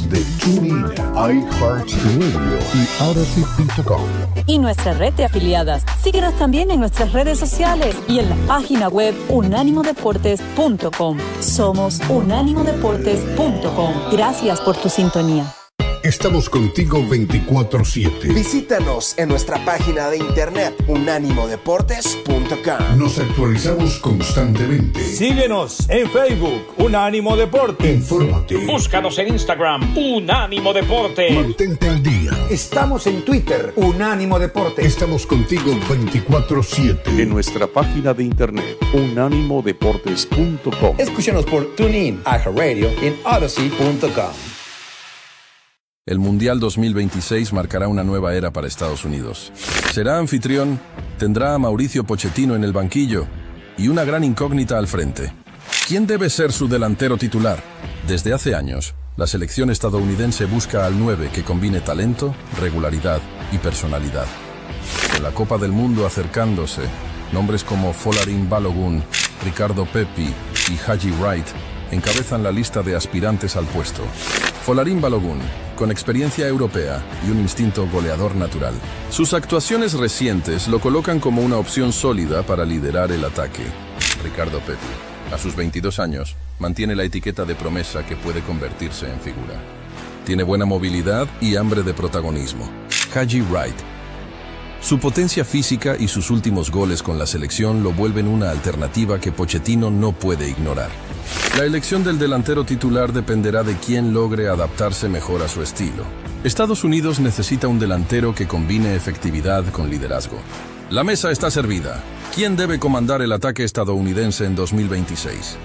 través de TuneIn, iHeartRadio y Odyssey.com. Y nuestra red de afiliadas. Síguenos también en nuestras redes sociales y en la página web unánimodeportes.com. Somos unánimodeportes.com. Gracias por tu sintonía. Estamos contigo 24/7. Visítanos en nuestra página de internet unánimodeportes.com. Nos actualizamos constantemente. Síguenos en Facebook, Unánimo Deportes. Infórmate. Búscanos en Instagram, Unánimo Deportes. Mantente al día. Estamos en Twitter, Unánimo Deportes. Estamos contigo 24/7. En nuestra página de internet, unánimodeportes.com. Escúchanos por TuneIn, iHeartRadio y en Odyssey.com. El Mundial 2026 marcará una nueva era para Estados Unidos. Será anfitrión, tendrá a Mauricio Pochettino en el banquillo y una gran incógnita al frente. ¿Quién debe ser su delantero titular? Desde hace años, la selección estadounidense busca al 9 que combine talento, regularidad y personalidad. Con la Copa del Mundo acercándose, nombres como Folarin Balogun, Ricardo Pepi y Haji Wright encabezan la lista de aspirantes al puesto. Folarin Balogun, con experiencia europea y un instinto goleador natural. Sus actuaciones recientes lo colocan como una opción sólida para liderar el ataque. Ricardo Pepi, a sus 22 años, mantiene la etiqueta de promesa que puede convertirse en figura. Tiene buena movilidad y hambre de protagonismo. Haji Wright. Su potencia física y sus últimos goles con la selección lo vuelven una alternativa que Pochettino no puede ignorar. La elección del delantero titular dependerá de quién logre adaptarse mejor a su estilo. Estados Unidos necesita un delantero que combine efectividad con liderazgo. La mesa está servida. ¿Quién debe comandar el ataque estadounidense en 2026?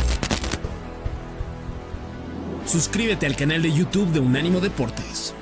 Suscríbete al canal de YouTube de Unánimo Deportes.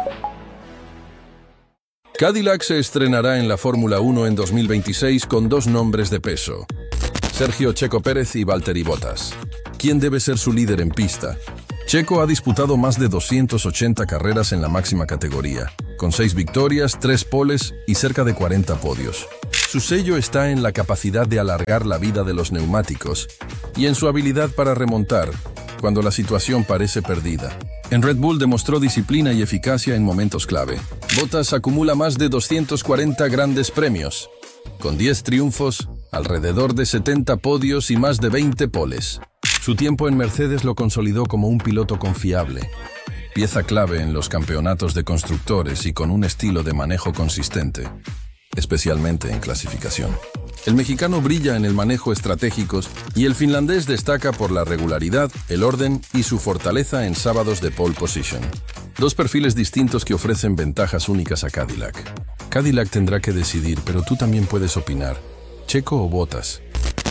Cadillac se estrenará en la Fórmula 1 en 2026 con dos nombres de peso: Sergio Checo Pérez y Valtteri Bottas. ¿Quién debe ser su líder en pista? Checo ha disputado más de 280 carreras en la máxima categoría, con 6 victorias, 3 poles y cerca de 40 podios. Su sello está en la capacidad de alargar la vida de los neumáticos y en su habilidad para remontar cuando la situación parece perdida. En Red Bull demostró disciplina y eficacia en momentos clave. Bottas acumula más de 240 grandes premios, con 10 triunfos, alrededor de 70 podios y más de 20 poles. Su tiempo en Mercedes lo consolidó como un piloto confiable, pieza clave en los campeonatos de constructores y con un estilo de manejo consistente, especialmente en clasificación. El mexicano brilla en el manejo estratégicos y el finlandés destaca por la regularidad, el orden y su fortaleza en sábados de pole position. Dos perfiles distintos que ofrecen ventajas únicas a Cadillac. Cadillac tendrá que decidir, pero tú también puedes opinar. ¿Checo o Bottas?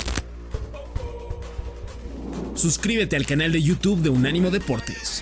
Suscríbete al canal de YouTube de Unánimo Deportes.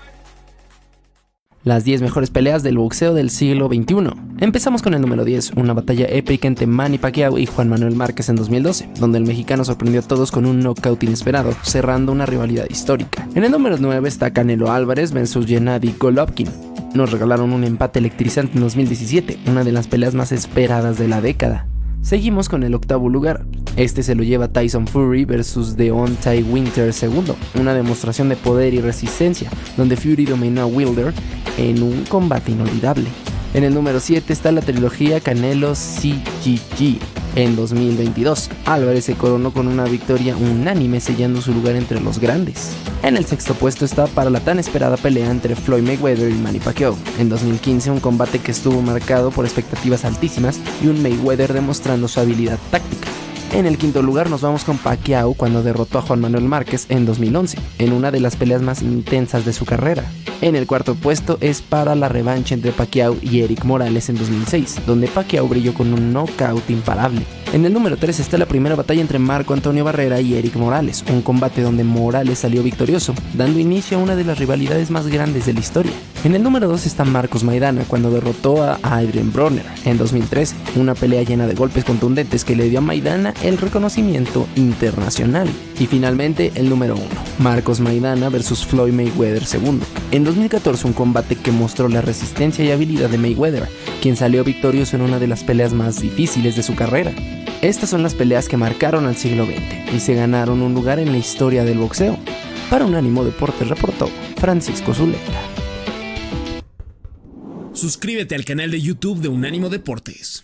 Las 10 mejores peleas del boxeo del siglo XXI. Empezamos con el número 10, una batalla épica entre Manny Pacquiao y Juan Manuel Márquez en 2012, donde el mexicano sorprendió a todos con un knockout inesperado, cerrando una rivalidad histórica. En el número 9 está Canelo Álvarez versus Gennady Golovkin. Nos regalaron un empate electrizante en 2017, una de las peleas más esperadas de la década. Seguimos con el octavo lugar. Este se lo lleva Tyson Fury versus Deontay Wilder II, una demostración de poder y resistencia, donde Fury dominó a Wilder en un combate inolvidable. En el número 7 está la trilogía Canelo CGG. En 2022, Álvarez se coronó con una victoria unánime, sellando su lugar entre los grandes. En el sexto puesto está para la tan esperada pelea entre Floyd Mayweather y Manny Pacquiao. En 2015, un combate que estuvo marcado por expectativas altísimas y un Mayweather demostrando su habilidad táctica. En el quinto lugar nos vamos con Pacquiao cuando derrotó a Juan Manuel Márquez en 2011, en una de las peleas más intensas de su carrera. En el cuarto puesto es para la revancha entre Pacquiao y Eric Morales en 2006, donde Pacquiao brilló con un knockout imparable. En el número 3 está la primera batalla entre Marco Antonio Barrera y Eric Morales, un combate donde Morales salió victorioso, dando inicio a una de las rivalidades más grandes de la historia. En el número 2 está Marcos Maidana cuando derrotó a Adrien Broner en 2013, una pelea llena de golpes contundentes que le dio a Maidana el reconocimiento internacional. Y finalmente el número 1, Marcos Maidana versus Floyd Mayweather II. En 2014, un combate que mostró la resistencia y habilidad de Mayweather, quien salió victorioso en una de las peleas más difíciles de su carrera. Estas son las peleas que marcaron al siglo XX y se ganaron un lugar en la historia del boxeo. Para Unánimo Deportes reportó Francisco Zuleta. Suscríbete al canal de YouTube de Unánimo Deportes.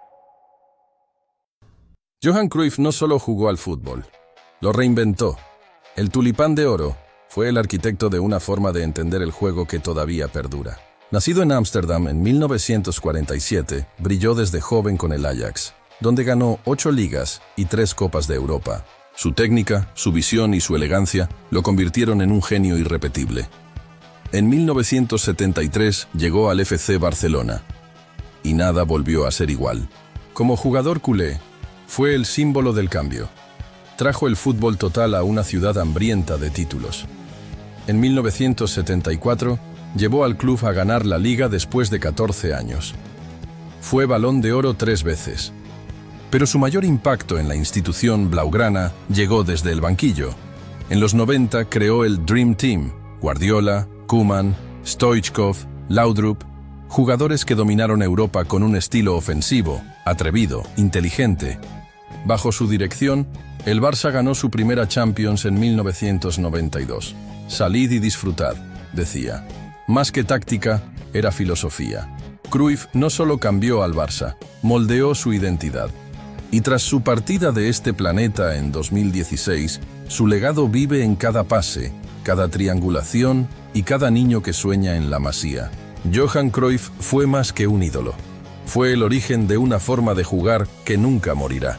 Johan Cruyff no solo jugó al fútbol, lo reinventó. El tulipán de oro fue el arquitecto de una forma de entender el juego que todavía perdura. Nacido en Ámsterdam en 1947, brilló desde joven con el Ajax, donde ganó 8 ligas y 3 Copas de Europa. Su técnica, su visión y su elegancia lo convirtieron en un genio irrepetible. En 1973 llegó al FC Barcelona, y nada volvió a ser igual. Como jugador culé, fue el símbolo del cambio. Trajo el fútbol total a una ciudad hambrienta de títulos. En 1974, llevó al club a ganar la Liga después de 14 años. Fue Balón de Oro 3 veces. Pero su mayor impacto en la institución blaugrana llegó desde el banquillo. En los 90 creó el Dream Team, Guardiola, Koeman, Stoichkov, Laudrup, jugadores que dominaron Europa con un estilo ofensivo, atrevido, inteligente. Bajo su dirección, el Barça ganó su primera Champions en 1992. Salid y disfrutad, decía. Más que táctica, era filosofía. Cruyff no solo cambió al Barça, moldeó su identidad. Y tras su partida de este planeta en 2016, su legado vive en cada pase, cada triangulación y cada niño que sueña en la Masía. Johan Cruyff fue más que un ídolo. Fue el origen de una forma de jugar que nunca morirá.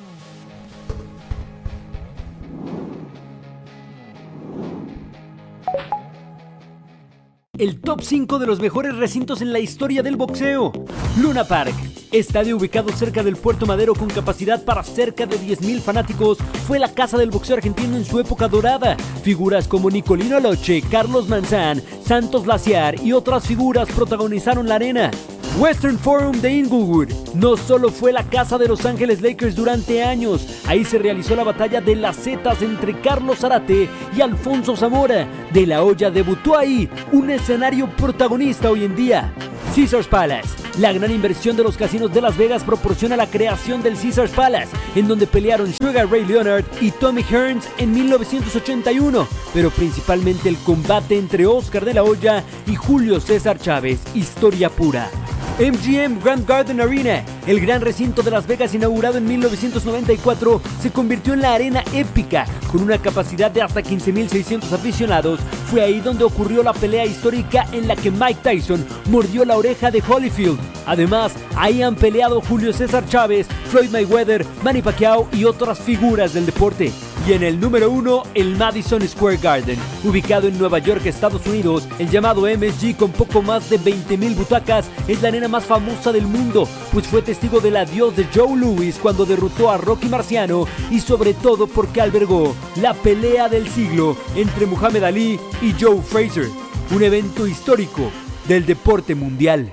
El top 5 de los mejores recintos en la historia del boxeo. Luna Park, estadio ubicado cerca del Puerto Madero con capacidad para cerca de 10,000 fanáticos, fue la casa del boxeo argentino en su época dorada. Figuras como Nicolino Aloche, Carlos Manzán, Santos Laciar y otras figuras protagonizaron la arena. Western Forum de Inglewood no solo fue la casa de Los Ángeles Lakers durante años, ahí se realizó la batalla de las Zetas entre Carlos Zarate y Alfonso Zamora. De la Hoya debutó ahí, un escenario protagonista hoy en día. Caesars Palace. La gran inversión de los casinos de Las Vegas proporciona la creación del Caesars Palace, en donde pelearon Sugar Ray Leonard y Tommy Hearns en 1981, pero principalmente el combate entre Oscar de la Hoya y Julio César Chávez, historia pura. MGM Grand Garden Arena, el gran recinto de Las Vegas inaugurado en 1994, se convirtió en la arena épica, con una capacidad de hasta 15,600 aficionados. Fue ahí donde ocurrió la pelea histórica en la que Mike Tyson mordió la oreja de Holyfield. Además, ahí han peleado Julio César Chávez, Floyd Mayweather, Manny Pacquiao y otras figuras del deporte. Y en el número 1, el Madison Square Garden, ubicado en Nueva York, Estados Unidos. El llamado MSG, con poco más de 20,000 butacas, es la arena más famosa del mundo, pues fue testigo del adiós de Joe Louis cuando derrotó a Rocky Marciano, y sobre todo porque albergó la pelea del siglo entre Muhammad Ali y Joe Frazier, un evento histórico del deporte mundial.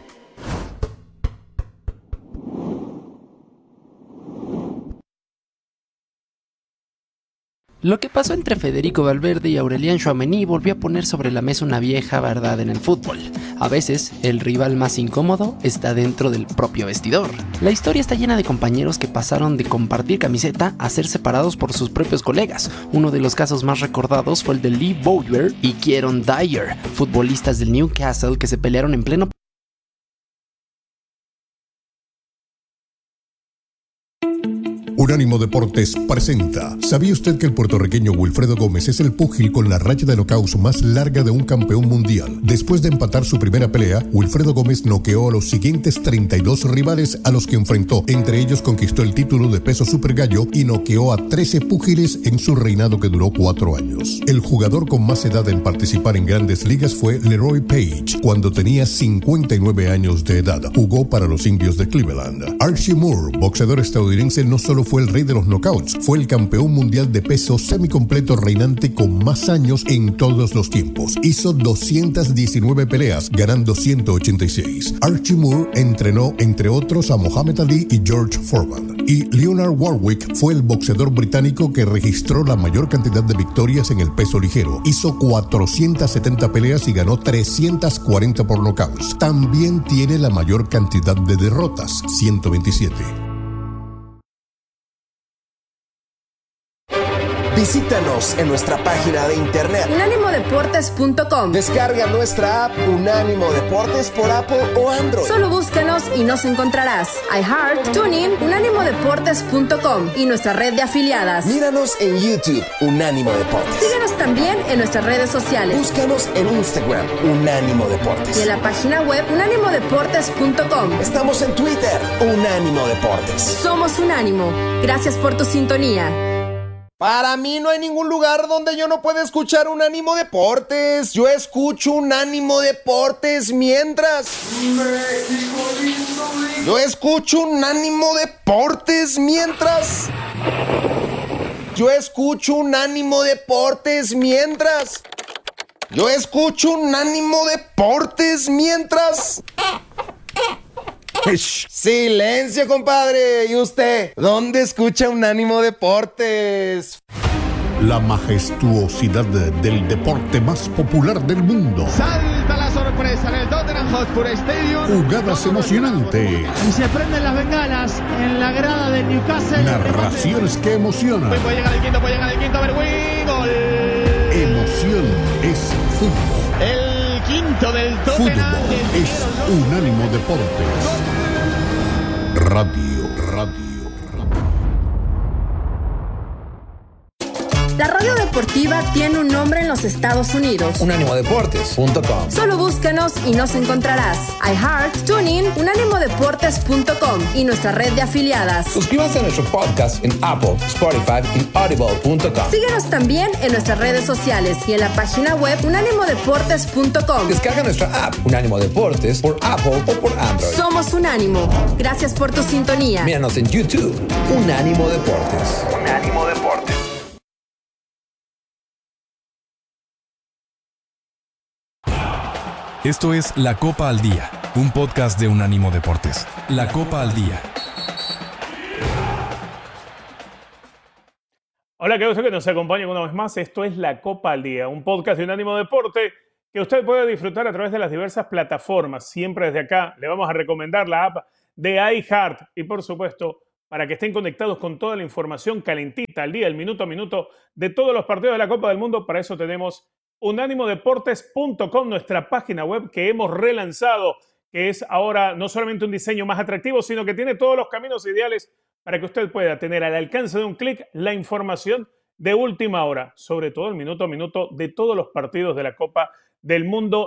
Lo que pasó entre Federico Valverde y Aurélien Tchouaméni volvió a poner sobre la mesa una vieja verdad en el fútbol. A veces, el rival más incómodo está dentro del propio vestidor. La historia está llena de compañeros que pasaron de compartir camiseta a ser separados por sus propios colegas. Uno de los casos más recordados fue el de Lee Bowyer y Kieron Dyer, futbolistas del Newcastle que se pelearon en pleno. Unánimo Deportes presenta. ¿Sabía usted que el puertorriqueño Wilfredo Gómez es el púgil con la racha de knockouts más larga de un campeón mundial? Después de empatar su primera pelea, Wilfredo Gómez noqueó a los siguientes 32 rivales a los que enfrentó. Entre ellos conquistó el título de peso super gallo y noqueó a 13 púgiles en su reinado que duró 4 años. El jugador con más edad en participar en grandes ligas fue Leroy Page, cuando tenía 59 años de edad. Jugó para los Indios de Cleveland. Archie Moore, boxeador estadounidense, no solo fue el rey de los knockouts, fue el campeón mundial de peso semicompleto reinante con más años en todos los tiempos. Hizo 219 peleas, ganando 186. Archie Moore entrenó, entre otros, a Muhammad Ali y George Foreman. Y Leonard Warwick fue el boxeador británico que registró la mayor cantidad de victorias en el peso ligero. Hizo 470 peleas y ganó 340 por knockouts. También tiene la mayor cantidad de derrotas, 127. Visítanos en nuestra página de internet unánimodeportes.com. Descarga nuestra app Unánimo Deportes por Apple o Android. Solo búscanos y nos encontrarás. iHeart, TuneIn, unánimodeportes.com y nuestra red de afiliadas. Míranos en YouTube, Unánimo Deportes. Síguenos también en nuestras redes sociales. Búscanos en Instagram, Unánimo Deportes. Y en la página web unánimodeportes.com. Estamos en Twitter, Unánimo Deportes. Somos Unánimo. Gracias por tu sintonía. Para mí no hay ningún lugar donde yo no pueda escuchar Unánimo Deportes. Yo escucho Unánimo Deportes mientras... Yo escucho Unánimo Deportes mientras... Yo escucho Unánimo Deportes mientras... Yo escucho Unánimo Deportes mientras... Silencio, compadre. ¿Y usted? ¿Dónde escucha Unánimo Deportes? La majestuosidad del deporte más popular del mundo. Salta la sorpresa en el Tottenham Hotspur Stadium. Jugadas emocionantes. Y se prenden las bengalas en la grada de Newcastle. Narraciones que emocionan. Puede llegar el quinto, a ver, gol. Emoción es fútbol. El quinto del Tottenham. Fútbol es Unánimo Deportes. Radio. La radio deportiva tiene un nombre en los Estados Unidos. unánimodeportes.com. Solo búscanos y nos encontrarás. iHeart, TuneIn, unánimodeportes.com y nuestra red de afiliadas. Suscríbanse a nuestro podcast en Apple, Spotify y audible.com. Síguenos también en nuestras redes sociales y en la página web unánimodeportes.com. Descarga nuestra app Unánimo Deportes por Apple o por Android. Somos Unánimo. Gracias por tu sintonía. Míranos en YouTube, Unánimo Deportes. Unánimo Deportes. Esto es La Copa al Día, un podcast de Unánimo Deportes. La Copa al Día. Hola, qué gusto que nos acompañen una vez más. Esto es La Copa al Día, un podcast de Unánimo Deporte que usted puede disfrutar a través de las diversas plataformas. Siempre desde acá le vamos a recomendar la app de iHeart y, por supuesto, para que estén conectados con toda la información calentita al día, el minuto a minuto de todos los partidos de la Copa del Mundo. Para eso tenemos unánimodeportes.com, nuestra página web que hemos relanzado, que es ahora no solamente un diseño más atractivo, sino que tiene todos los caminos ideales para que usted pueda tener al alcance de un clic la información de última hora, sobre todo el minuto a minuto de todos los partidos de la Copa del Mundo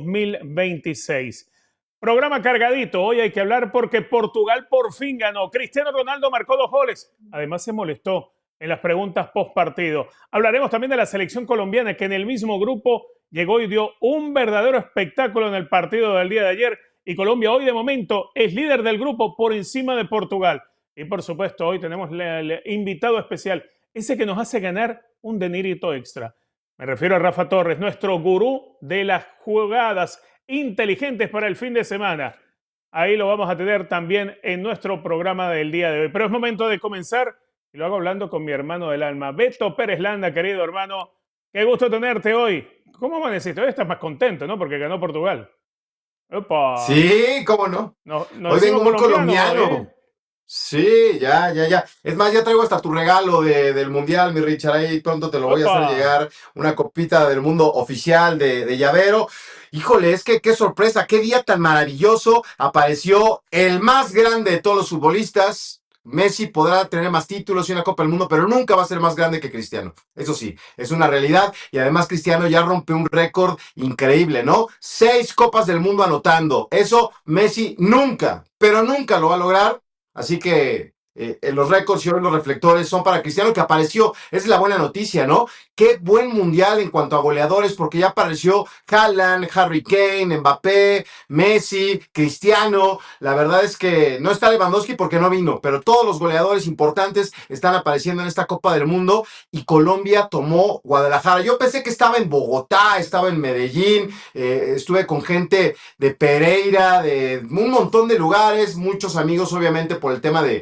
2026. Programa cargadito. Hoy hay que hablar porque Portugal por fin ganó. Cristiano Ronaldo marcó 2 goles. Además se molestó en las preguntas post partido. Hablaremos también de la selección colombiana que en el mismo grupo llegó y dio un verdadero espectáculo en el partido del día de ayer. Y Colombia hoy de momento es líder del grupo por encima de Portugal. Y por supuesto hoy tenemos el invitado especial, ese que nos hace ganar un dinerito extra. Me refiero a Rafa Torres, nuestro gurú de las jugadas inteligentes para el fin de semana. Ahí lo vamos a tener también en nuestro programa del día de hoy. Pero es momento de comenzar y lo hago hablando con mi hermano del alma, Beto Pérez Landa, querido hermano. Qué gusto tenerte hoy. ¿Cómo amaneciste? Hoy estás más contento, ¿no? Porque ganó Portugal. ¡Opa! Sí, ¿cómo no? Hoy vengo muy colombiano. Sí, ya. Es más, ya traigo hasta tu regalo del Mundial, mi Richard. Ahí pronto te lo voy a hacer llegar. Una copita del mundo oficial de llavero. Híjole, es que qué sorpresa, qué día tan maravilloso. Apareció el más grande de todos los futbolistas. Messi podrá tener más títulos y una Copa del Mundo, pero nunca va a ser más grande que Cristiano. Eso sí, es una realidad. Y además Cristiano ya rompió un récord increíble, ¿no? 6 Copas del Mundo anotando. Eso Messi nunca, pero nunca lo va a lograr. Así que los récords y hoy los reflectores son para Cristiano, que apareció. Esa es la buena noticia, ¿no? Qué buen mundial en cuanto a goleadores, porque ya apareció Haaland, Harry Kane, Mbappé, Messi, Cristiano. La verdad es que no está Lewandowski porque no vino, pero todos los goleadores importantes están apareciendo en esta Copa del Mundo y Colombia tomó Guadalajara. Yo pensé que estaba en Bogotá, estaba en Medellín, estuve con gente de Pereira, de un montón de lugares, muchos amigos obviamente por el tema de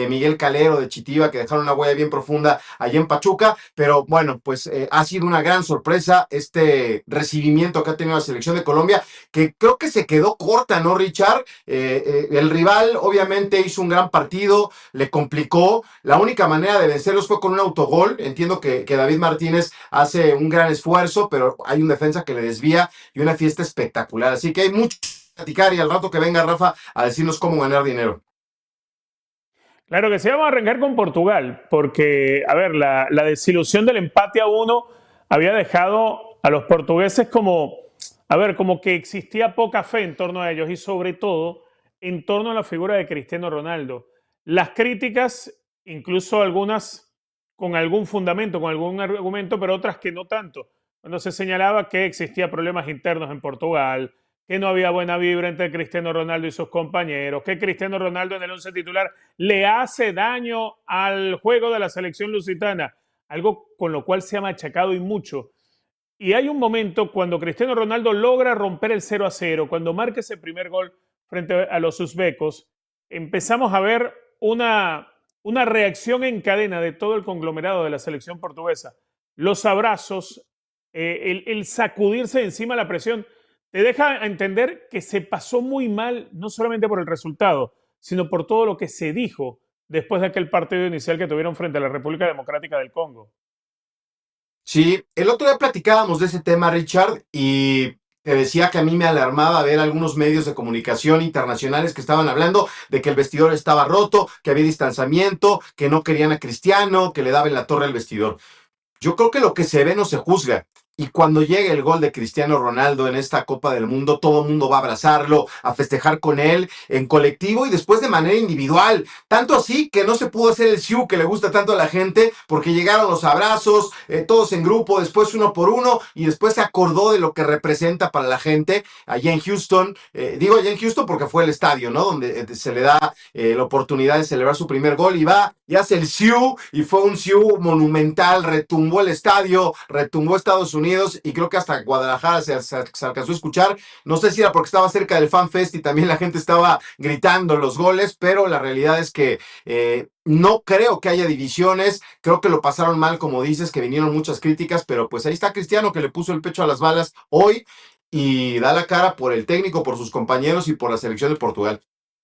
Miguel Calero, de Chitiva, que dejaron una huella bien profunda allí en Pachuca, pero bueno, pues ha sido una gran sorpresa este recibimiento que ha tenido la selección de Colombia, que creo que se quedó corta, ¿no, Richard? El rival obviamente hizo un gran partido, le complicó, la única manera de vencerlos fue con un autogol. Entiendo que David Martínez hace un gran esfuerzo, pero hay un defensa que le desvía y una fiesta espectacular, así que hay mucho que platicar y al rato que venga Rafa a decirnos cómo ganar dinero. Claro que sí, vamos a arrancar con Portugal, porque, a ver, la desilusión del empate a 1 había dejado a los portugueses como, a ver, como que existía poca fe en torno a ellos y sobre todo en torno a la figura de Cristiano Ronaldo. Las críticas, incluso algunas con algún fundamento, con algún argumento, pero otras que no tanto. Cuando se señalaba que existía problemas internos en Portugal, que no había buena vibra entre Cristiano Ronaldo y sus compañeros, que Cristiano Ronaldo en el 11 titular le hace daño al juego de la selección lusitana, algo con lo cual se ha machacado y mucho. Y hay un momento cuando Cristiano Ronaldo logra romper el 0-0, cuando marca ese primer gol frente a los uzbecos, empezamos a ver una reacción en cadena de todo el conglomerado de la selección portuguesa. Los abrazos, el sacudirse encima la presión, te deja entender que se pasó muy mal, no solamente por el resultado, sino por todo lo que se dijo después de aquel partido inicial que tuvieron frente a la República Democrática del Congo. Sí, el otro día platicábamos de ese tema, Richard, y te decía que a mí me alarmaba ver algunos medios de comunicación internacionales que estaban hablando de que el vestidor estaba roto, que había distanciamiento, que no querían a Cristiano, que le daban la torre al vestidor. Yo creo que lo que se ve no se juzga. Y cuando llegue el gol de Cristiano Ronaldo en esta Copa del Mundo, todo el mundo va a abrazarlo, a festejar con él en colectivo y después de manera individual. Tanto así que no se pudo hacer el siu que le gusta tanto a la gente, porque llegaron los abrazos, todos en grupo, después uno por uno, y después se acordó de lo que representa para la gente allá en Houston. Digo allá en Houston porque fue el estadio, ¿no? Donde se le da la oportunidad de celebrar su primer gol y va y hace el siu, y fue un siu monumental, retumbó el estadio, retumbó Estados Unidos, y creo que hasta Guadalajara se alcanzó a escuchar. No sé si era porque estaba cerca del Fan Fest y también la gente estaba gritando los goles, pero la realidad es que no creo que haya divisiones. Creo que lo pasaron mal, como dices, que vinieron muchas críticas, pero pues ahí está Cristiano, que le puso el pecho a las balas hoy y da la cara por el técnico, por sus compañeros y por la selección de Portugal.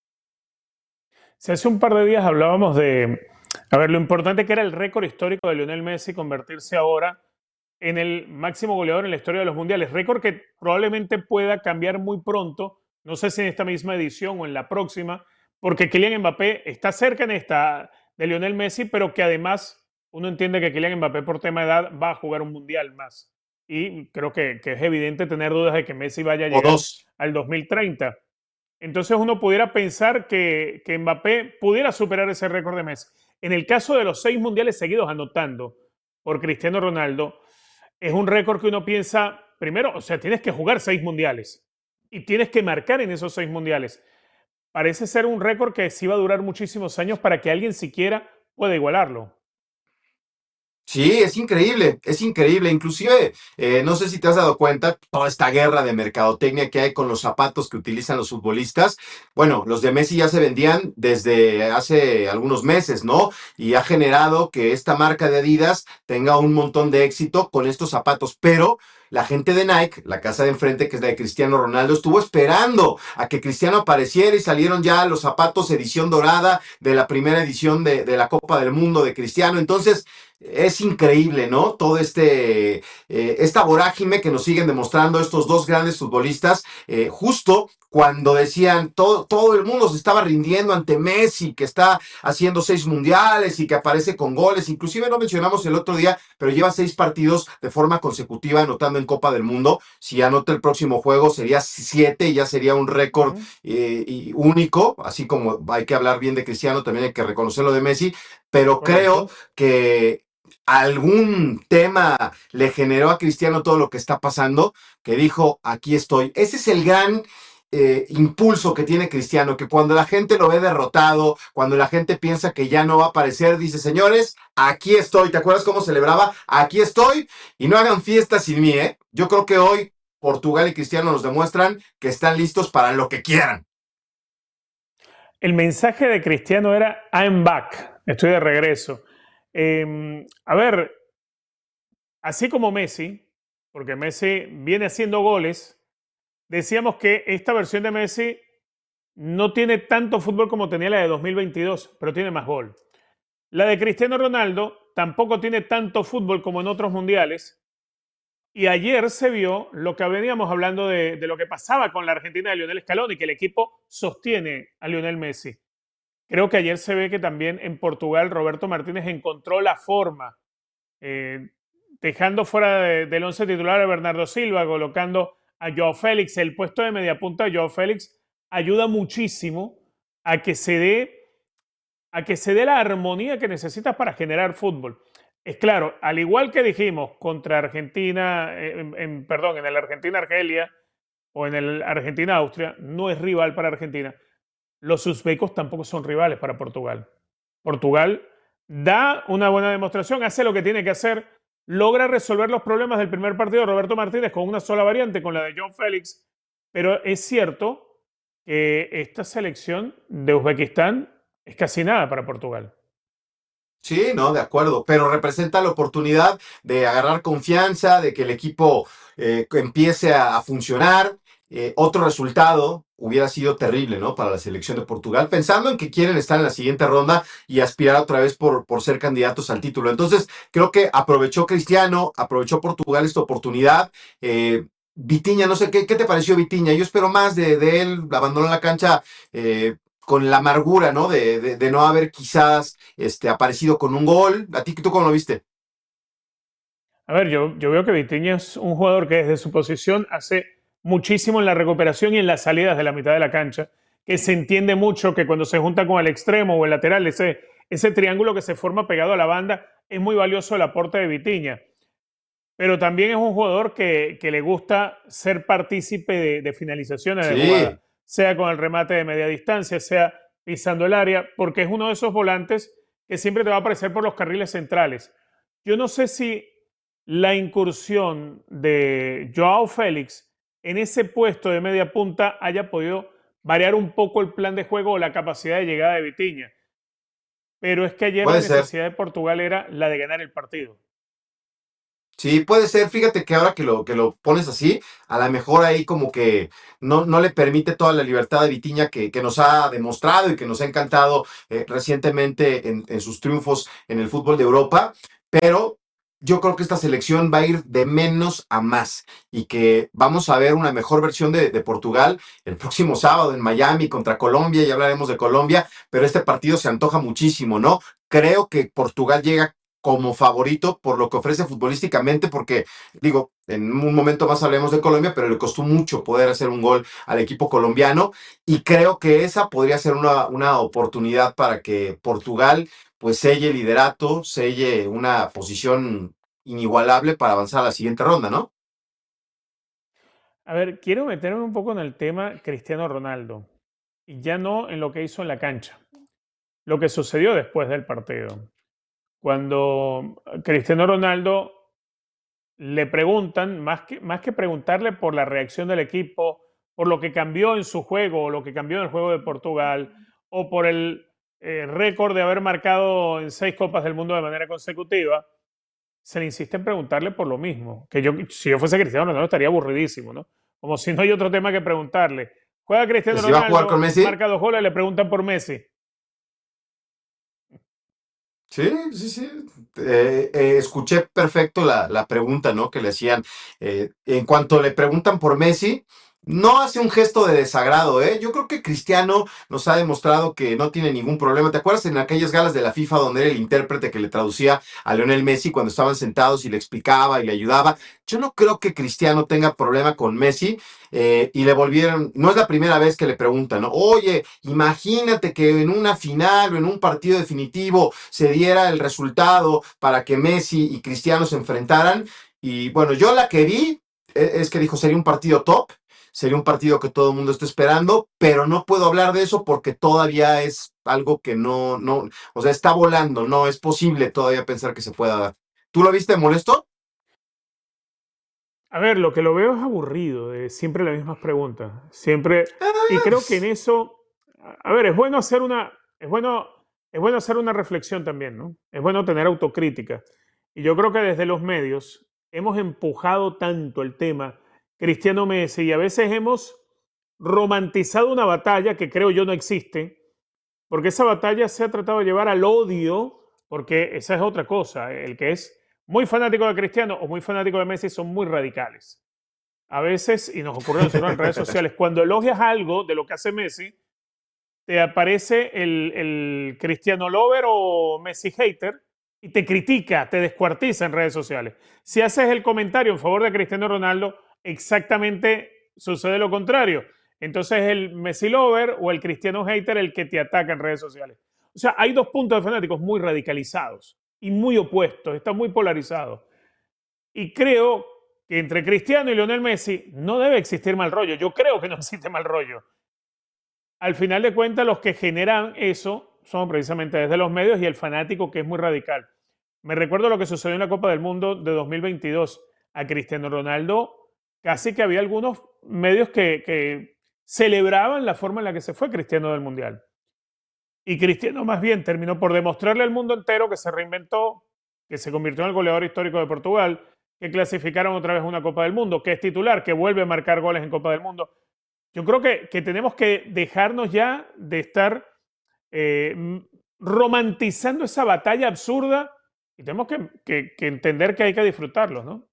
Si hace un par de días hablábamos de, a ver, lo importante que era el récord histórico de Lionel Messi convertirse ahora en el máximo goleador en la historia de los mundiales. Récord que probablemente pueda cambiar muy pronto, no sé si en esta misma edición o en la próxima, porque Kylian Mbappé está cerca en esta de Lionel Messi, pero que además uno entiende que Kylian Mbappé por tema de edad va a jugar un mundial más. Y creo que es evidente tener dudas de que Messi vaya a llegar al 2030. Entonces uno pudiera pensar que Mbappé pudiera superar ese récord de Messi. En el caso de los 6 mundiales seguidos anotando por Cristiano Ronaldo, es un récord que uno piensa, primero, o sea, tienes que jugar 6 mundiales y tienes que marcar en esos 6 mundiales. Parece ser un récord que sí va a durar muchísimos años para que alguien siquiera pueda igualarlo. Sí, es increíble, inclusive no sé si te has dado cuenta toda esta guerra de mercadotecnia que hay con los zapatos que utilizan los futbolistas. Bueno, los de Messi ya se vendían desde hace algunos meses, ¿no? Y ha generado que esta marca de Adidas tenga un montón de éxito con estos zapatos, pero la gente de Nike, la casa de enfrente, que es la de Cristiano Ronaldo, estuvo esperando a que Cristiano apareciera y salieron ya los zapatos edición dorada de la primera edición de la Copa del Mundo de Cristiano. Entonces, es increíble, ¿no? Todo esta vorágine que nos siguen demostrando estos dos grandes futbolistas, justo cuando decían todo el mundo se estaba rindiendo ante Messi, que está haciendo 6 mundiales y que aparece con goles. Inclusive no mencionamos el otro día, pero lleva 6 partidos de forma consecutiva anotando en Copa del Mundo. Si anota el próximo juego sería 7 y ya sería un récord único. Así como hay que hablar bien de Cristiano, también hay que reconocer lo de Messi, pero creo que algún tema le generó a Cristiano todo lo que está pasando, que dijo, aquí estoy. Ese es el gran impulso que tiene Cristiano, que cuando la gente lo ve derrotado, cuando la gente piensa que ya no va a aparecer, dice, señores, aquí estoy. ¿Te acuerdas cómo celebraba? Aquí estoy, y no hagan fiesta sin mí, ¿eh? Yo creo que hoy Portugal y Cristiano nos demuestran que están listos para lo que quieran. el mensaje de Cristiano era I'm back, estoy de regreso. A ver, así como Messi, porque Messi viene haciendo goles, decíamos que esta versión de Messi no tiene tanto fútbol como tenía la de 2022, pero tiene más gol. La de Cristiano Ronaldo tampoco tiene tanto fútbol como en otros mundiales. Y ayer se vio lo que veníamos hablando de lo que pasaba con la Argentina de Lionel Scaloni, que el equipo sostiene a Lionel Messi. Creo que ayer se ve que también en Portugal Roberto Martínez encontró la forma, dejando fuera del once titular a Bernardo Silva, colocando a Joao Félix. El puesto de mediapunta de Joao Félix ayuda muchísimo a que se dé la armonía que necesitas para generar fútbol. Es claro, al igual que dijimos contra Argentina, en el Argentina-Argelia o en el Argentina-Austria, no es rival para Argentina. Los uzbecos tampoco son rivales para Portugal. Portugal da una buena demostración, hace lo que tiene que hacer, logra resolver los problemas del primer partido de Roberto Martínez con una sola variante, con la de Joao Félix, pero es cierto que esta selección de Uzbekistán es casi nada para Portugal. Sí, no, de acuerdo, pero representa la oportunidad de agarrar confianza, de que el equipo empiece a funcionar. Otro resultado hubiera sido terrible, ¿no? Para la selección de Portugal, pensando en que quieren estar en la siguiente ronda y aspirar otra vez por ser candidatos al título. Entonces, creo que aprovechó Cristiano, aprovechó Portugal esta oportunidad. Vitinha, no sé, ¿qué te pareció Vitinha? Yo espero más de él, abandonó la cancha con la amargura, ¿no? De no haber quizás aparecido con un gol. ¿A ti tú cómo lo viste? A ver, yo veo que Vitinha es un jugador que desde su posición hace muchísimo en la recuperación y en las salidas de la mitad de la cancha, que se entiende mucho que cuando se junta con el extremo o el lateral, ese triángulo que se forma pegado a la banda, es muy valioso el aporte de Vitinha. Pero también es un jugador que le gusta ser partícipe de finalizaciones de jugada, sea con el remate de media distancia, sea pisando el área, porque es uno de esos volantes que siempre te va a aparecer por los carriles centrales. Yo no sé si la incursión de Joao Félix en ese puesto de media punta haya podido variar un poco el plan de juego o la capacidad de llegada de Vitinha. Pero es que ayer la necesidad de Portugal era la de ganar el partido. Sí, puede ser. Fíjate que ahora que lo pones así, a lo mejor ahí como que no le permite toda la libertad de Vitinha que nos ha demostrado y que nos ha encantado recientemente en sus triunfos en el fútbol de Europa, pero yo creo que esta selección va a ir de menos a más y que vamos a ver una mejor versión de Portugal el próximo sábado en Miami contra Colombia. Ya hablaremos de Colombia, pero este partido se antoja muchísimo, ¿no? Creo que Portugal llega como favorito por lo que ofrece futbolísticamente, porque digo, en un momento más hablemos de Colombia, pero le costó mucho poder hacer un gol al equipo colombiano y creo que esa podría ser una oportunidad para que Portugal pues selle el liderato, selle una posición inigualable para avanzar a la siguiente ronda, ¿no? A ver, quiero meterme un poco en el tema Cristiano Ronaldo y ya no en lo que hizo en la cancha, lo que sucedió después del partido. Cuando Cristiano Ronaldo le preguntan, más que preguntarle por la reacción del equipo, por lo que cambió en su juego o lo que cambió en el juego de Portugal, o por el récord de haber marcado en 6 Copas del Mundo de manera consecutiva, se le insiste en preguntarle por lo mismo. Que si yo fuese Cristiano Ronaldo estaría aburridísimo, ¿no? Como si no hay otro tema que preguntarle. Juega Cristiano Ronaldo, ¿va a jugar con Messi? Marca 2 goles, le preguntan por Messi. Sí. Escuché perfecto la pregunta, ¿no? Que le hacían. En cuanto le preguntan por Messi, no hace un gesto de desagrado, ¿eh? Yo creo que Cristiano nos ha demostrado que no tiene ningún problema. ¿Te acuerdas en aquellas galas de la FIFA donde era el intérprete que le traducía a Lionel Messi cuando estaban sentados y le explicaba y le ayudaba? Yo no creo que Cristiano tenga problema con Messi. Y le volvieron, no es la primera vez que le preguntan, ¿no? Oye, imagínate que en una final o en un partido definitivo se diera el resultado para que Messi y Cristiano se enfrentaran. Y bueno, yo la que vi es que dijo, sería un partido top, sería un partido que todo el mundo está esperando, pero no puedo hablar de eso porque todavía es algo que no, o sea, está volando, no es posible todavía pensar que se pueda dar. ¿Tú lo viste molesto? A ver, lo que lo veo es aburrido, de siempre las mismas preguntas. Siempre. Y creo que en eso, a ver, es bueno hacer una reflexión también, ¿no? Es bueno tener autocrítica. Y yo creo que desde los medios hemos empujado tanto el tema Cristiano Messi y a veces hemos romantizado una batalla que creo yo no existe, porque esa batalla se ha tratado de llevar al odio, porque esa es otra cosa. El que es muy fanático de Cristiano o muy fanático de Messi son muy radicales. A veces, y nos ocurre a nosotros en redes sociales, cuando elogias algo de lo que hace Messi, te aparece el Cristiano lover o Messi hater y te critica, te descuartiza en redes sociales. Si haces el comentario en favor de Cristiano Ronaldo, exactamente sucede lo contrario. Entonces el Messi lover o el Cristiano hater el que te ataca en redes sociales. O sea, hay dos puntos de fanáticos muy radicalizados y muy opuestos, están muy polarizados. Y creo que entre Cristiano y Lionel Messi no debe existir mal rollo. Yo creo que no existe mal rollo. Al final de cuentas, los que generan eso son precisamente desde los medios y el fanático que es muy radical. Me recuerdo lo que sucedió en la Copa del Mundo de 2022. A Cristiano Ronaldo casi que había algunos medios que celebraban la forma en la que se fue Cristiano del Mundial. Y Cristiano más bien terminó por demostrarle al mundo entero que se reinventó, que se convirtió en el goleador histórico de Portugal, que clasificaron otra vez una Copa del Mundo, que es titular, que vuelve a marcar goles en Copa del Mundo. Yo creo que tenemos que dejarnos ya de estar romantizando esa batalla absurda y tenemos que entender que hay que disfrutarlo, ¿no?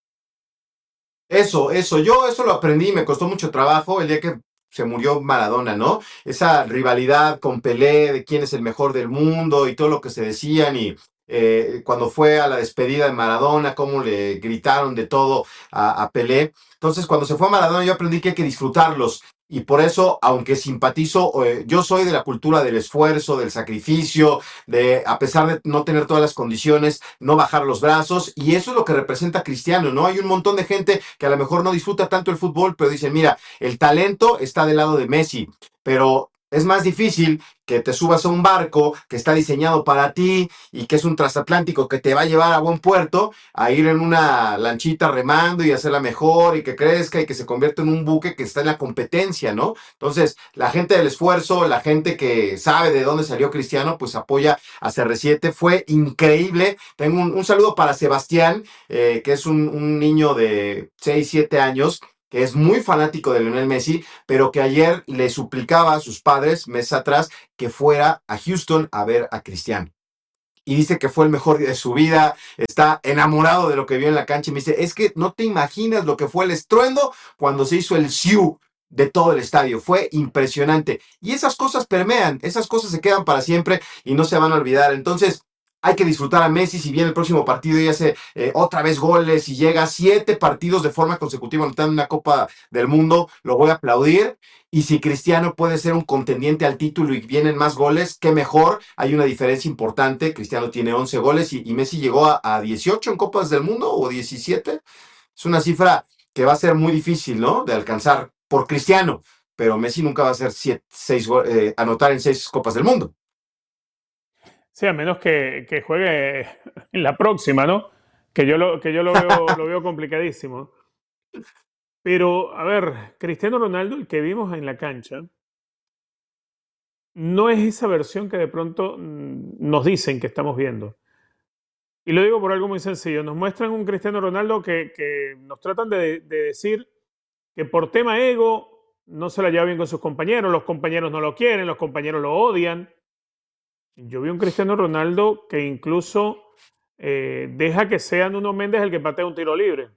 Yo eso lo aprendí, me costó mucho trabajo el día que se murió Maradona, ¿no? Esa rivalidad con Pelé de quién es el mejor del mundo y todo lo que se decían y cuando fue a la despedida de Maradona, cómo le gritaron de todo a Pelé. Entonces, cuando se fue a Maradona, yo aprendí que hay que disfrutarlos. Y por eso, aunque simpatizo, yo soy de la cultura del esfuerzo, del sacrificio, de, a pesar de no tener todas las condiciones, no bajar los brazos. Y eso es lo que representa Cristiano, ¿no? Hay un montón de gente que a lo mejor no disfruta tanto el fútbol, pero dicen, mira, el talento está del lado de Messi, pero es más difícil que te subas a un barco que está diseñado para ti y que es un transatlántico que te va a llevar a buen puerto, a ir en una lanchita remando y hacerla mejor y que crezca y que se convierta en un buque que está en la competencia, ¿no? Entonces, la gente del esfuerzo, la gente que sabe de dónde salió Cristiano, pues apoya a CR7. Fue increíble. Tengo un saludo para Sebastián, que es un niño de 6, 7 años, que es muy fanático de Lionel Messi, pero que ayer le suplicaba a sus padres, meses atrás, que fuera a Houston a ver a Cristiano. Y dice que fue el mejor día de su vida, está enamorado de lo que vio en la cancha y me dice, es que no te imaginas lo que fue el estruendo cuando se hizo el siu de todo el estadio, fue impresionante. Y esas cosas permean, esas cosas se quedan para siempre y no se van a olvidar. Entonces, hay que disfrutar a Messi, si bien el próximo partido y hace otra vez goles y llega a 7 partidos de forma consecutiva anotando una Copa del Mundo, lo voy a aplaudir. Y si Cristiano puede ser un contendiente al título y vienen más goles, qué mejor. Hay una diferencia importante. Cristiano tiene 11 goles y Messi llegó a 18 en Copas del Mundo o 17. Es una cifra que va a ser muy difícil, ¿no? De alcanzar por Cristiano, pero Messi nunca va a hacer anotar en 6 Copas del Mundo. Sí, a menos que juegue en la próxima, ¿no? Que yo lo veo complicadísimo. Pero, a ver, Cristiano Ronaldo, el que vimos en la cancha, no es esa versión que de pronto nos dicen que estamos viendo. Y lo digo por algo muy sencillo. Nos muestran un Cristiano Ronaldo que nos tratan de decir que por tema ego no se la lleva bien con sus compañeros, los compañeros no lo quieren, los compañeros lo odian. Yo vi un Cristiano Ronaldo que incluso deja que sea Nuno Méndez el que patea un tiro libre.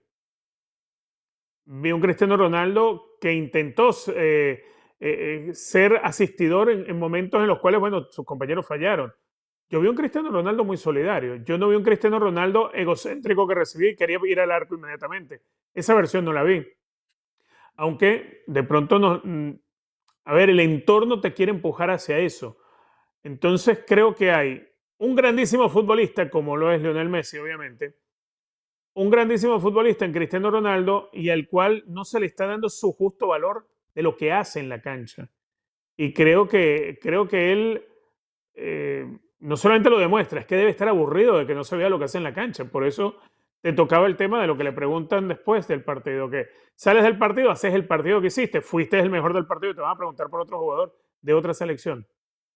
Vi un Cristiano Ronaldo que intentó ser asistidor en momentos en los cuales, bueno, sus compañeros fallaron. Yo vi un Cristiano Ronaldo muy solidario. Yo no vi un Cristiano Ronaldo egocéntrico que recibía y quería ir al arco inmediatamente. Esa versión no la vi. Aunque de pronto el entorno te quiere empujar hacia eso. Entonces creo que hay un grandísimo futbolista, como lo es Lionel Messi, obviamente, un grandísimo futbolista en Cristiano Ronaldo y al cual no se le está dando su justo valor de lo que hace en la cancha. Y creo que él no solamente lo demuestra, es que debe estar aburrido de que no se vea lo que hace en la cancha. Por eso te tocaba el tema de lo que le preguntan después del partido, que sales del partido, haces el partido que hiciste, fuiste el mejor del partido y te van a preguntar por otro jugador. de otra selección.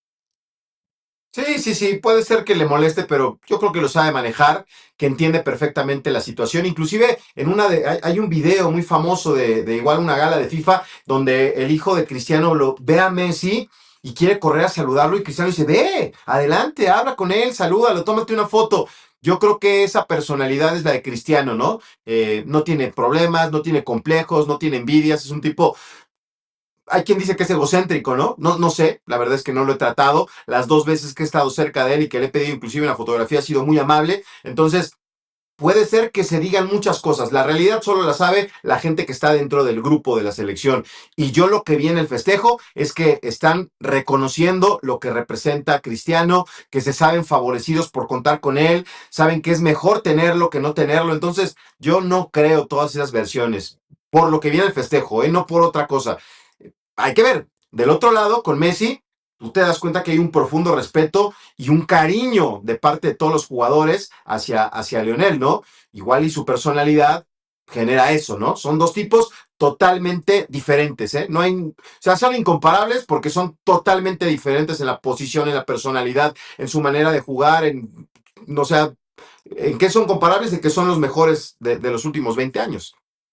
Sí, puede ser que le moleste, pero yo creo que lo sabe manejar, que entiende perfectamente la situación. Inclusive hay un video muy famoso de igual una gala de FIFA, donde el hijo de Cristiano lo ve a Messi y quiere correr a saludarlo y Cristiano dice, ve, adelante, habla con él, salúdalo, tómate una foto. Yo creo que esa personalidad es la de Cristiano, ¿no? No tiene problemas, no tiene complejos, no tiene envidias, es un tipo... Hay quien dice que es egocéntrico, ¿no? No sé, la verdad es que no lo he tratado. Las 2 veces que he estado cerca de él y que le he pedido inclusive una fotografía ha sido muy amable. Entonces, puede ser que se digan muchas cosas. La realidad solo la sabe la gente que está dentro del grupo de la selección. Y yo lo que vi en el festejo es que están reconociendo lo que representa Cristiano, que se saben favorecidos por contar con él, saben que es mejor tenerlo que no tenerlo. Entonces, yo no creo todas esas versiones. Por lo que vi en el festejo, no por otra cosa. Hay que ver, del otro lado, con Messi, tú te das cuenta que hay un profundo respeto y un cariño de parte de todos los jugadores hacia Lionel, ¿no? Igual y su personalidad genera eso, ¿no? Son 2 tipos totalmente diferentes, ¿eh? No hay, o sea, son incomparables porque son totalmente diferentes en la posición, en la personalidad, en su manera de jugar, o sea, ¿en qué son comparables? De que son los mejores de los últimos 20 años.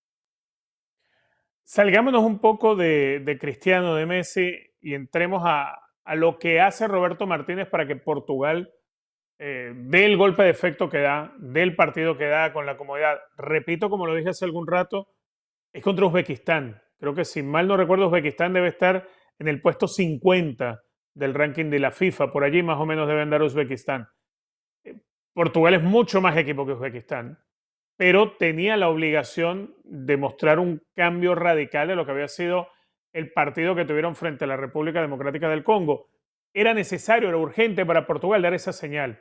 Salgámonos un poco de Cristiano, de Messi, y entremos a lo que hace Roberto Martínez para que Portugal dé el golpe de efecto que da, dé el partido que da con la comodidad. Repito, como lo dije hace algún rato, es contra Uzbekistán. Creo que si mal no recuerdo, Uzbekistán debe estar en el puesto 50 del ranking de la FIFA. Por allí más o menos debe andar Uzbekistán. Portugal es mucho más equipo que Uzbekistán, pero tenía la obligación de mostrar un cambio radical de lo que había sido el partido que tuvieron frente a la República Democrática del Congo. Era necesario, era urgente para Portugal dar esa señal.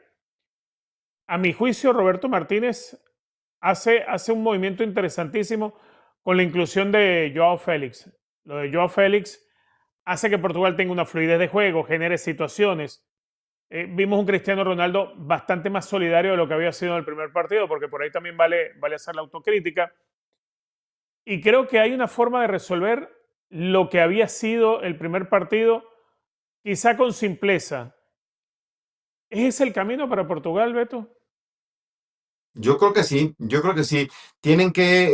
A mi juicio, Roberto Martínez hace un movimiento interesantísimo con la inclusión de Joao Félix. Lo de Joao Félix hace que Portugal tenga una fluidez de juego, genere situaciones. Vimos un Cristiano Ronaldo bastante más solidario de lo que había sido en el primer partido, porque por ahí también vale hacer la autocrítica. Y creo que hay una forma de resolver lo que había sido el primer partido, quizá con simpleza. ¿Es ese el camino para Portugal, Beto? Yo creo que sí. Tienen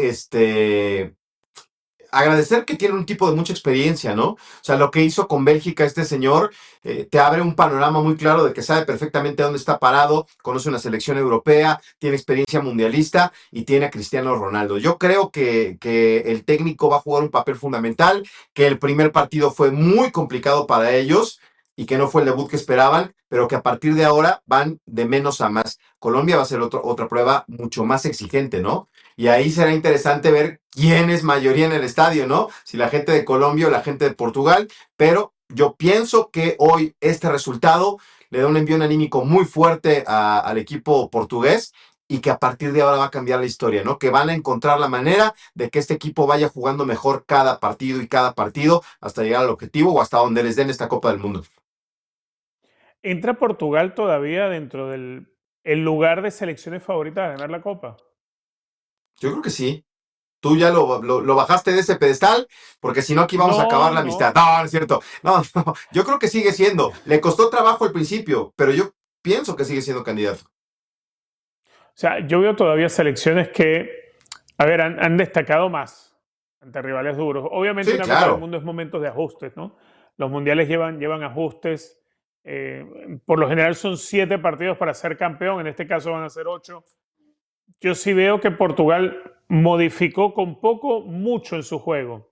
que agradecer que tiene un tipo de mucha experiencia, ¿no? O sea, lo que hizo con Bélgica este señor te abre un panorama muy claro de que sabe perfectamente dónde está parado, conoce una selección europea, tiene experiencia mundialista y tiene a Cristiano Ronaldo. Yo creo que el técnico va a jugar un papel fundamental, que el primer partido fue muy complicado para ellos y que no fue el debut que esperaban, pero que a partir de ahora van de menos a más. Colombia va a ser otra prueba mucho más exigente, ¿no? Y ahí será interesante ver quién es mayoría en el estadio, ¿no? Si la gente de Colombia o la gente de Portugal, pero yo pienso que hoy este resultado le da un envío anímico muy fuerte al equipo portugués y que a partir de ahora va a cambiar la historia, ¿no? Que van a encontrar la manera de que este equipo vaya jugando mejor cada partido hasta llegar al objetivo o hasta donde les den esta Copa del Mundo. ¿Entra Portugal todavía dentro del lugar de selecciones favoritas a ganar la Copa? Yo creo que sí. Tú ya lo bajaste de ese pedestal, porque si no aquí vamos a acabar la amistad. No, es cierto. No, yo creo que sigue siendo. Le costó trabajo al principio, pero yo pienso que sigue siendo candidato. O sea, yo veo todavía selecciones que, a ver, han destacado más ante rivales duros. Obviamente sí, una claro. Copa del Mundo es momentos de ajustes, ¿no? Los mundiales llevan ajustes. Por lo general son 7 partidos para ser campeón. En este caso van a ser 8. Yo sí veo que Portugal modificó con mucho en su juego.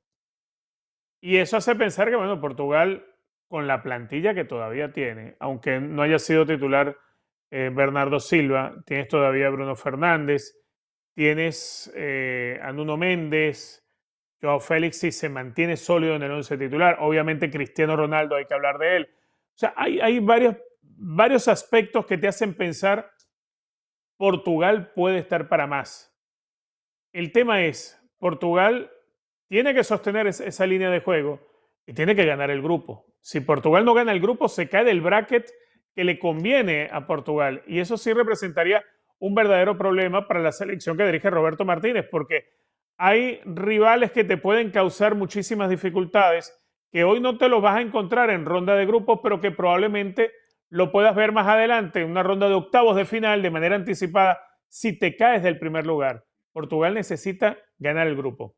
Y eso hace pensar que, bueno, Portugal, con la plantilla que todavía tiene, aunque no haya sido titular Bernardo Silva, tienes todavía a Bruno Fernández, tienes a Nuno Méndez, Joao Félix sí se mantiene sólido en el 11 titular. Obviamente Cristiano Ronaldo, hay que hablar de él. O sea, hay varios aspectos que te hacen pensar Portugal puede estar para más. El tema es, Portugal tiene que sostener esa línea de juego y tiene que ganar el grupo. Si Portugal no gana el grupo, se cae del bracket que le conviene a Portugal. Y eso sí representaría un verdadero problema para la selección que dirige Roberto Martínez, porque hay rivales que te pueden causar muchísimas dificultades que hoy no te lo vas a encontrar en ronda de grupos, pero que probablemente lo puedas ver más adelante en una ronda de octavos de final de manera anticipada si te caes del primer lugar. Portugal necesita ganar el grupo.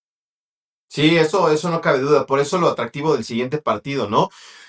Sí, eso no cabe duda. Por eso lo atractivo del siguiente partido, ¿no?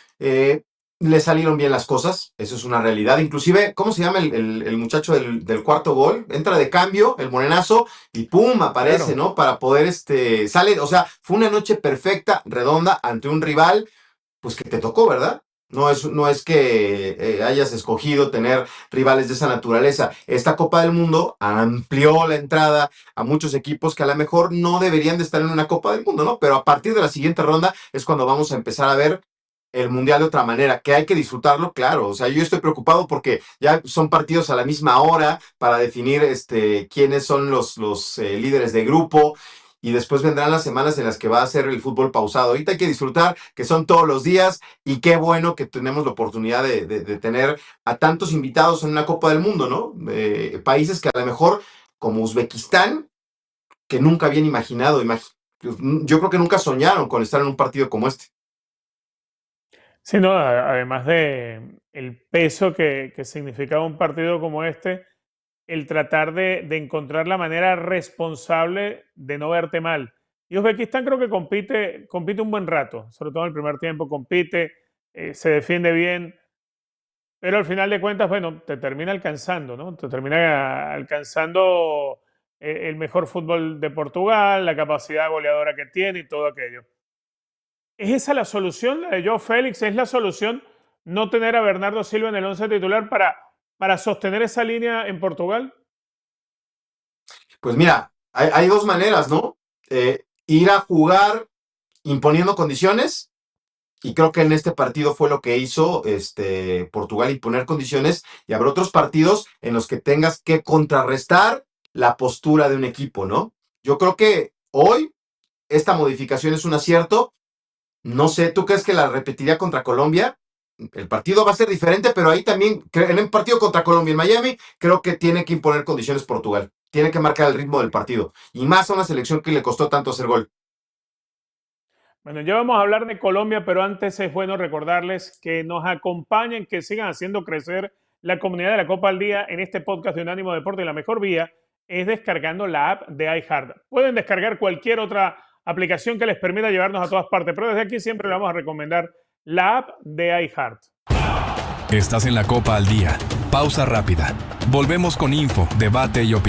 Le salieron bien las cosas, eso es una realidad. Inclusive, ¿cómo se llama el muchacho del cuarto gol? Entra de cambio, el morenazo, y ¡pum! Aparece, claro, ¿no? Para poder, sale, o sea, fue una noche perfecta, redonda, ante un rival, pues que te tocó, ¿verdad? No es que hayas escogido tener rivales de esa naturaleza. Esta Copa del Mundo amplió la entrada a muchos equipos que a lo mejor no deberían de estar en una Copa del Mundo, ¿no? Pero a partir de la siguiente ronda es cuando vamos a empezar a ver el Mundial de otra manera, que hay que disfrutarlo, claro. O sea, yo estoy preocupado porque ya son partidos a la misma hora para definir quiénes son los líderes de grupo. Y después vendrán las semanas en las que va a ser el fútbol pausado. Ahorita hay que disfrutar, que son todos los días, y qué bueno que tenemos la oportunidad de tener a tantos invitados en una Copa del Mundo, ¿no? Países que a lo mejor, como Uzbekistán, que nunca habían imaginado, yo creo que nunca soñaron con estar en un partido como este. Sí, no, además de el peso que significaba un partido como este, el tratar de encontrar la manera responsable de no verte mal. Y Uzbekistán creo que compite un buen rato, sobre todo en el primer tiempo, compite, se defiende bien, pero al final de cuentas, bueno, te termina alcanzando, ¿no? Te termina alcanzando el mejor fútbol de Portugal, la capacidad goleadora que tiene y todo aquello. ¿Es esa la solución, la de Joao Félix? ¿Es la solución no tener a Bernardo Silva en el 11 titular para sostener esa línea en Portugal? Pues mira, hay dos maneras, ¿no? Ir a jugar imponiendo condiciones, y creo que en este partido fue lo que hizo Portugal, imponer condiciones, y habrá otros partidos en los que tengas que contrarrestar la postura de un equipo, ¿no? Yo creo que hoy esta modificación es un acierto. No sé, ¿tú crees que la repetiría contra Colombia? El partido va a ser diferente, pero ahí también, en el partido contra Colombia en Miami, creo que tiene que imponer condiciones Portugal. Tiene que marcar el ritmo del partido. Y más a una selección que le costó tanto hacer gol. Bueno, ya vamos a hablar de Colombia, pero antes es bueno recordarles que nos acompañen, que sigan haciendo crecer la comunidad de la Copa al Día en este podcast de Unánimo Deporte. Y la mejor vía es descargando la app de iHeart. Pueden descargar cualquier otra aplicación que les permita llevarnos a todas partes, pero desde aquí siempre le vamos a recomendar la app de iHeart. Estás en la Copa al Día. Pausa rápida. Volvemos con info, debate y opinión.